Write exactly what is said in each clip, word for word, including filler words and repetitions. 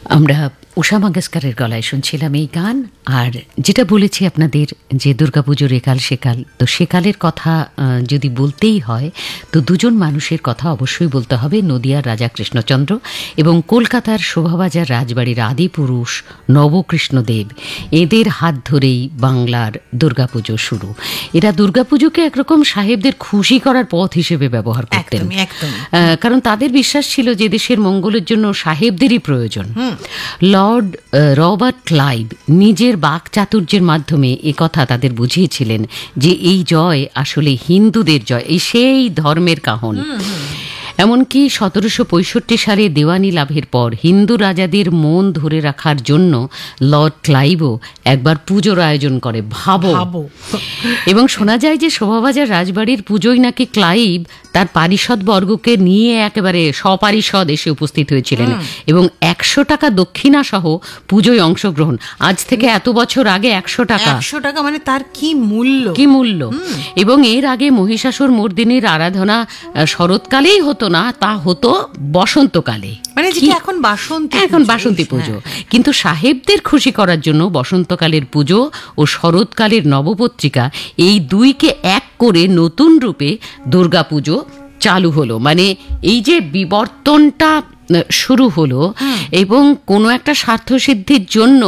আমরা উষা মঙ্গেশকরের গলায় শুনছিলাম এই গান। আর যেটা বলেছি আপনাদের যে দুর্গাপুজোর একাল সেকাল, তো সেকালের কথা যদি বলতেই হয় তো দুজন মানুষের কথা অবশ্যই বলতে হবে, নদিয়ার রাজা কৃষ্ণচন্দ্র এবং কলকাতার শোভাবাজার রাজবাড়ির আদিপুরুষ নবকৃষ্ণদেব। এদের হাত ধরেই বাংলার দুর্গাপুজো শুরু। এরা দুর্গাপুজোকে একরকম সাহেবদের খুশি করার পথ হিসেবে ব্যবহার করতেন, কারণ তাদের বিশ্বাস ছিল যে দেশের মঙ্গলের জন্য সাহেবদেরই প্রয়োজন। লর্ড রবার্ট ক্লাইভ নিজের বাকচাতুর্যের মাধ্যমে একথা তাদের বুঝিয়েছিলেন যে এই জয় আসলে হিন্দুদের জয়, এই সেই ধর্মের কাহন। এমনকি সতেরোশো পঁয়ষট্টি সালে দেওয়ানি লাভের পর হিন্দু রাজাদের মন ধরে রাখার জন্য লর্ড ক্লাইভও একবার পুজোর আয়োজন করে, ভাবো। এবং শোনা যায় যে শোভাবাজার রাজবাড়ির পুজোয় নাকি ক্লাইভ তার পারিষদ বর্গকে নিয়ে একেবারে সপারিষদ এসে উপস্থিত হয়েছিলেন এবং একশো টাকা দক্ষিণা সহ পুজোয় অংশগ্রহণ। আজ থেকে এত বছর আগে একশো টাকা একশো টাকা মানে তার কি মূল্য, কি মূল্য। এবং এর আগে মহিষাসুর মর্দিনীর আরাধনা শরৎকালেই হতো না, তা হতো বসন্তকালে, মানে যেটা এখন বাসন্তী এখন বাসন্তী পুজো। কিন্তু সাহেবদের খুশি করার জন্য বসন্তকালের পুজো ও শরৎকালের নবপত্রিকা এই দুইকে এক করে নতুন রূপে দুর্গাপুজো চালু হলো। মানে এই যে বিবর্তনটা শুরু হলো এবং কোনো একটা স্বার্থসিদ্ধির জন্য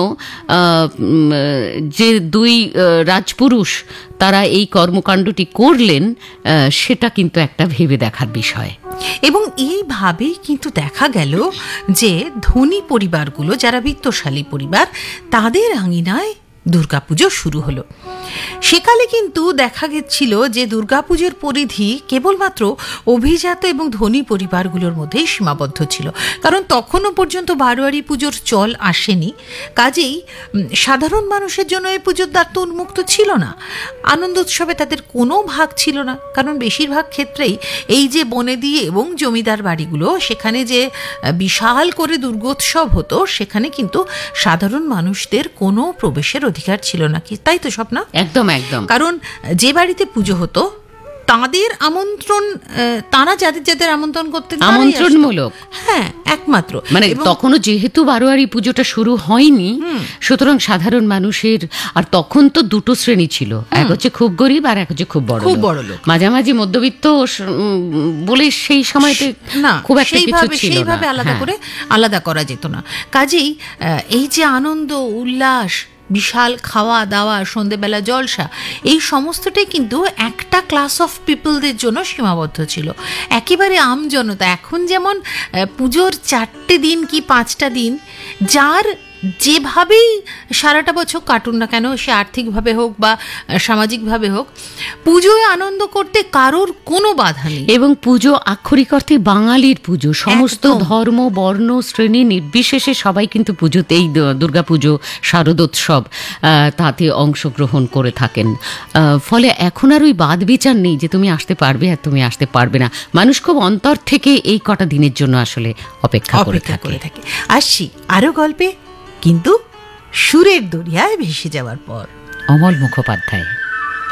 যে দুই রাজপুরুষ তারা এই কর্মকাণ্ডটি করলেন, সেটা কিন্তু একটা ভেবে দেখার বিষয়। এবং এইভাবেই কিন্তু দেখা গেল যে ধনী পরিবারগুলো, যারা বিত্তশালী পরিবার, তাদের আঙিনায় দুর্গাপুজো শুরু হলো। সেকালে কিন্তু দেখা গেছিল যে দুর্গাপুজোর পরিধি কেবলমাত্র অভিজাত এবং ধনী পরিবারগুলোর মধ্যেই সীমাবদ্ধ ছিল, কারণ তখনও পর্যন্ত বারোয়ারি পুজোর চল আসেনি। কাজেই সাধারণ মানুষের জন্য এই পুজোর দ্বার তো উন্মুক্ত ছিল না, আনন্দ উৎসবে তাদের কোনো ভাগ ছিল না, কারণ বেশিরভাগ ক্ষেত্রেই এই যে বনেদি এবং জমিদার বাড়িগুলো, সেখানে যে বিশাল করে দুর্গোৎসব হতো সেখানে কিন্তু সাধারণ মানুষদের কোনো প্রবেশের অধিকার ছিল না। কি তাই তো স্বপ্না? একদম একদম। কারণ যে বাড়িতে পুজো হতো তাদের আমন্ত্রণ, তারা যাদের যাদের আমন্ত্রণ করতেন আমন্ত্রণমূলক, হ্যাঁ একমাত্র। মানে তখনও যেহেতু বারোয়ারি পুজোটা শুরু হয়নি, সুতরাং সাধারণ মানুষের, আর তখন তো দুটো শ্রেণী ছিল, এক হচ্ছে খুব গরিব আর এক হচ্ছে খুব বড় খুব বড় লোক। মাঝামাঝি মধ্যবিত্ত বলে সেই সময়তে না খুব একটা কিছু ছিল না, সেইভাবে আলাদা করে আলাদা করা যেত না। কাজেই এই যে আনন্দ উল্লাস, বিশাল খাওয়া দাওয়া, সন্ধেবেলা জলসা, এই সমস্তটাই কিন্তু একটা ক্লাস অফ পিপলদের জন্য সীমাবদ্ধ ছিল, একেবারে আমজনতা। এখন যেমন পুজোর চারটে দিন কি পাঁচটা দিন, যার যেভাবেই সারাটা বছর কাটুন না কেন, সে আর্থিকভাবে হোক বা সামাজিকভাবে হোক, পুজোয় আনন্দ করতে কারোর কোনো বাধা নেই। এবং পুজো আক্ষরিক অর্থে বাঙালির পুজো, সমস্ত ধর্ম বর্ণ শ্রেণী নির্বিশেষে সবাই কিন্তু পুজোতেই, দুর্গাপুজো শারদোৎসব, তাতে অংশগ্রহণ করে থাকেন। ফলে এখন আর ওই বাদ বিচার নেই যে তুমি আসতে পারবে আর তুমি আসতে পারবে না। মানুষ খুব অন্তর থেকে এই কটা দিনের জন্য আসলে অপেক্ষা করে থাকে। আসছি আরো গল্পে, কিন্তু সুরের দরিয়ায় ভেসে যাওয়ার পর। অমল মুখোপাধ্যায়।